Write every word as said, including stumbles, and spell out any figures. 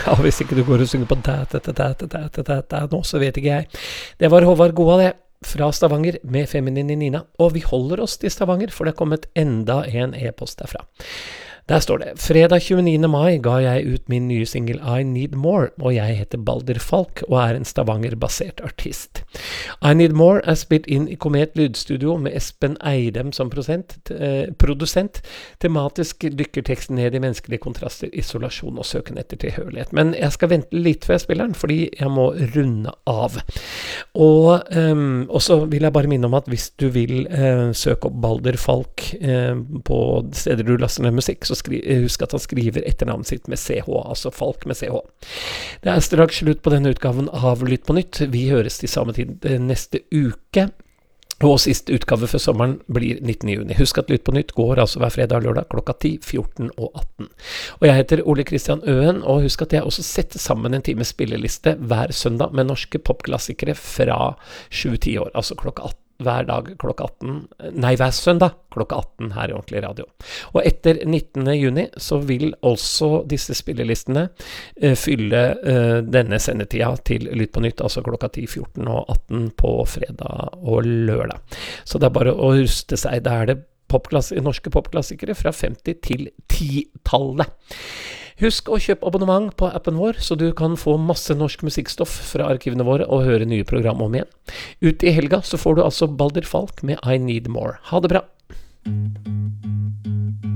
Ja, hvis ikke du går og synger på da-da-da-da-da-da-da nå, så vet ikke jeg. Det var Håvard Goa, det, fra Stavanger, med Feminine Nina. Og vi holder oss til Stavanger, for det er kommet enda en e-post derfra. Der står det, fredag tjueniende mai ga jeg ut min nye single I Need More, og jeg heter Balder Falk og er en Stavanger-basert artist. I Need More er spilt inn i Komet lydstudio med Espen Eidem som prosent, eh, produsent. Tematisk dykker teksten ned i menneskelige kontraster, isolasjon og søken etter tilhørighet. Men jeg skal vente litt før jeg spiller den, fordi jeg må runde av. Og, um, og så vil jeg bare minne om at hvis du vil uh, søke opp Balder Falk uh, på steder du laster ned musikk, så skri, husk at han skriver etternavnet sitt med C H, altså Falk med C H. Det er straks slutt på denne utgaven av Lytt på nytt. Vi høres til samme tid neste uke. Og siste utgave for sommeren blir nittende juni. Husk at Lytt på nytt går altså hver fredag og lørdag klokka ti, fjorten og atten. Og jeg heter Ole Kristian Øen, og husk at jeg også setter sammen en times spilleliste hver søndag med norske popklassikere fra sju til ti år, altså klokka atten. Hver dag klokka atten, nei, hver søndag klokka atten her i Ordentlig Radio. Og etter nittende juni så vil også disse spillelistene uh, fylle uh, denne sendetida til Lytt på nytt, altså klokka ti, fjorten og atten på fredag og lørdag. Så det er bare å ruste seg. Da er det popklass- norske popklassikere fra femti til ti-tallet. Husk å kjøpe abonnement på appen vår, så du kan få masse norsk musikkstoff fra arkivene våre og høre nye program om igjen. Ut i helga så får du altså Balder Falk med I Need More. Ha det bra!